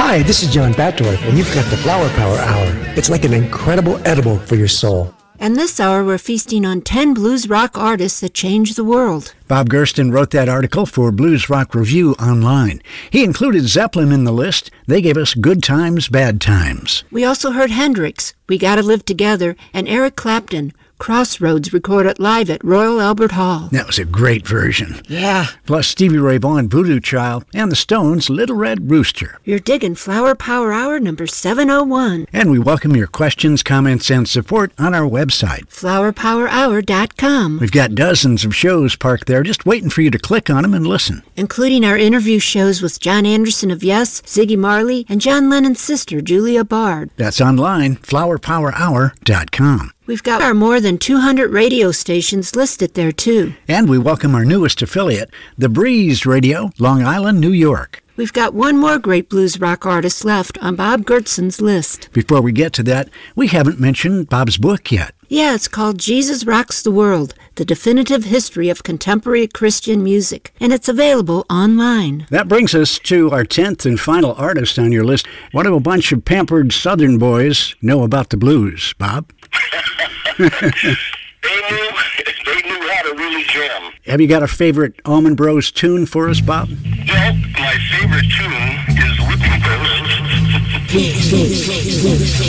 Hi, this is John Batdorf, and you've got the Flower Power Hour. It's like an incredible edible for your soul. And this hour, we're feasting on 10 blues rock artists that changed the world. Bob Gersten wrote that article for Blues Rock Review Online. He included Zeppelin in the list. They gave us Good Times, Bad Times. We also heard Hendrix, We Gotta Live Together, and Eric Clapton, Crossroads, recorded live at Royal Albert Hall. That was a great version. Yeah. Plus Stevie Ray Vaughan, Voodoo Child, and the Stones' Little Red Rooster. You're digging Flower Power Hour number 701. And we welcome your questions, comments, and support on our website, flowerpowerhour.com. We've got dozens of shows parked there just waiting for you to click on them and listen. Including our interview shows with John Anderson of Yes, Ziggy Marley, and John Lennon's sister, Julia Bard. That's online, flowerpowerhour.com. We've got our more than 200 radio stations listed there, too. And we welcome our newest affiliate, The Breeze Radio, Long Island, New York. We've got one more great blues rock artist left on Bob Gertsen's list. Before we get to that, we haven't mentioned Bob's book yet. Yeah, it's called Jesus Rocks the World, The Definitive History of Contemporary Christian Music, and it's available online. That brings us to our 10th and final artist on your list. What do a bunch of pampered Southern boys know about the blues, Bob? They knew how to really jam. Have you got a favorite Allman Bros tune for us, Bob? Well, my favorite tune is Whipping Post.